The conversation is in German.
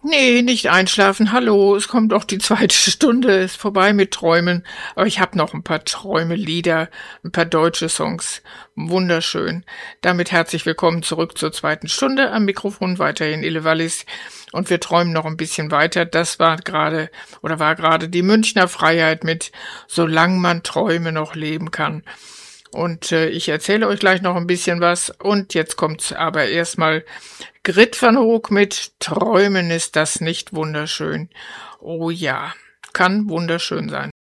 Nee, nicht einschlafen. Hallo, es kommt auch die zweite Stunde, ist vorbei mit Träumen. Aber ich habe noch ein paar Träumelieder, ein paar deutsche Songs. Wunderschön. Damit herzlich willkommen zurück zur zweiten Stunde. Am Mikrofon weiterhin Ille Wallis. Und wir träumen noch ein bisschen weiter. Das war gerade die Münchner Freiheit mit Solang man Träume noch leben kann. Und ich erzähle euch gleich noch ein bisschen was. Und jetzt kommt's aber erstmal Grit van Hoek mit Träumen ist das nicht wunderschön. Oh ja, kann wunderschön sein.